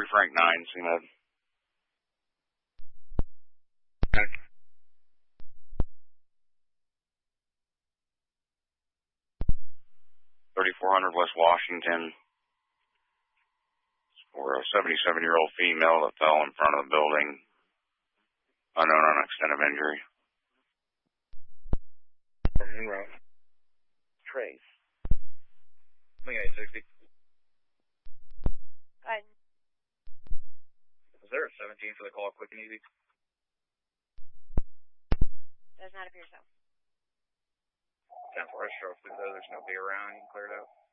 Frank 9, CMed. 3400 West Washington. For a 77-year-old female that fell in front of the building. Unknown on extent of injury. Trace. Swing 860. Is there a 17 for the call quick and easy? Does not appear so. 10 for us, there's no B around, you can clear it out.